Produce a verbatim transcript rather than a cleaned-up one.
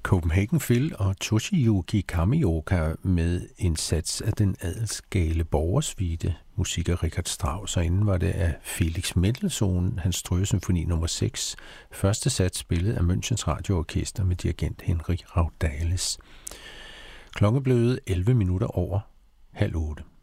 Copenhagen Phil og Toshiyuki Kamioka med en sats af den adelsgale borgersvite, musik af Richard Strauss, og inden var det af Felix Mendelssohn, hans Strygosymfoni nummer seks, første sats spillet af Münchens Radioorkester med dirigent Henrik Raudales. Klokken blev elleve minutter over halv otte.